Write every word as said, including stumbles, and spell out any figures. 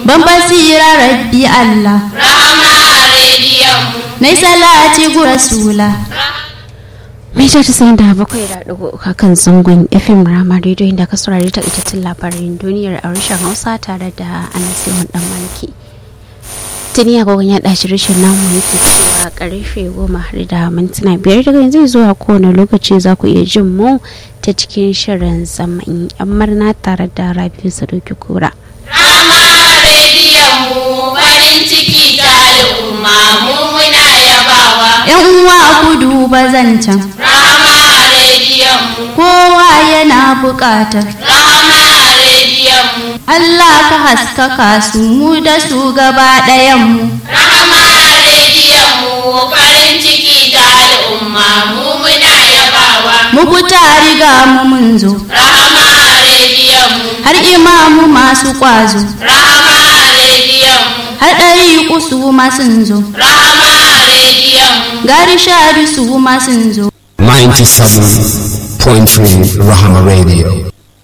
ban basira rabbi Allah Rahama rediyon mu nai salati gu rasula Mita tasa'in da bakwai da ɗigo kan zangon F M Rama Radio inda ka saurari takaitattun labarin duniyar a harshen Hausa tare da Anasiwan Dan Maliki. Tuni agogon ya ɗashi rashin namu yake cewa karfe goma har da mintuna biyar daga yanzu zuwa kowane lokaci za ku iya jin mu ta cikin shirin zaman yan murna tare da Rabiu Sadoki Kura. Rahama rediyon mu farin ciki ta al'umma mu muna yabawa. yan uwa ku duba zancen Rahama rediyon mu kowa yana buƙatar Rahama rediyon mu Allah ka haskaka su mu da su gaba ɗayan mu Rahama rediyon mu farin ciki ta al'umma mu muna yabawa. mu fita riga mu mun zo Rahama rediyon mu har imamu masu ƙwazo Rahama rediyon mu har ɗari su ma sun zo Rahama rediyon mu gari shadu su ma sun zo ninety-seven point three Rahama Radio.